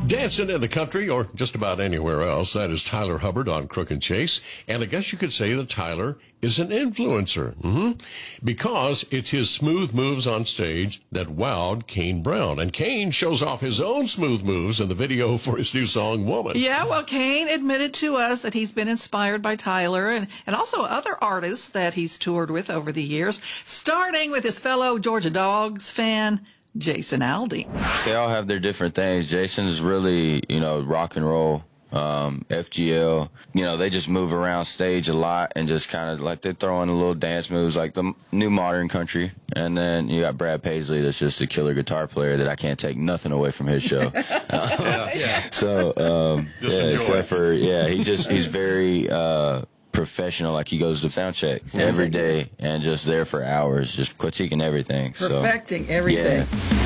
Dancing in the country or just about anywhere else, that is Tyler Hubbard on Crook and Chase. And I guess you could say that Tyler is an influencer. Because it's his smooth moves on stage that wowed Kane Brown. And Kane shows off his own smooth moves in the video for his new song, Woman. Yeah, well, Kane admitted to us that he's been inspired by Tyler and also other artists that he's toured with over the years, starting with his fellow Georgia Dogs fan, Jason Aldean. They all have their different things. Jason's really, rock and roll. FGL, they just move around stage a lot and just kind of like they throw in a little dance moves like the new modern country. And then you got Brad Paisley, that's just a killer guitar player that I can't take nothing away from his show. So, except for, he's very, professional. Like he goes to sound check every day and just there for hours, just critiquing everything. Perfecting everything. Yeah.